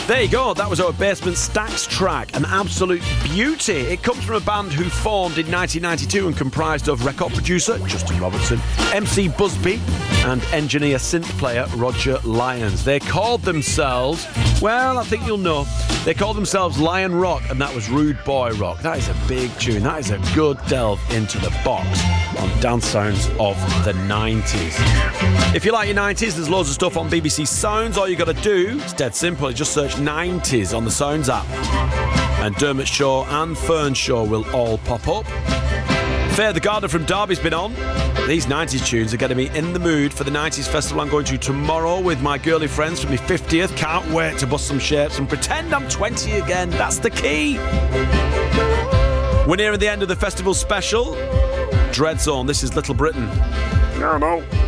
There you go, that was our Basement Stacks track, an absolute beauty. It comes from a band who formed in 1992 and comprised of record producer Justin Robertson, MC Busby, and engineer synth player Roger Lyons. They called themselves, well, I think you'll know, they called themselves Lion Rock, and that was Rude Boy Rock. That is a big tune. That is a good delve into the box on dance sounds of the 90s. If you like your 90s, there's loads of stuff on BBC Sounds. All you got to do, it's dead simple, just search 90s on the Sounds app. And Dermot Shaw and Fern Shaw will all pop up. Fair the Gardener from Derby's been on. These 90s tunes are getting me in the mood for the 90s festival I'm going to tomorrow with my girly friends for my 50th. Can't wait to bust some shapes and pretend I'm 20 again. That's the key. We're nearing the end of the festival special. Dreadzone, this is Little Britain. No.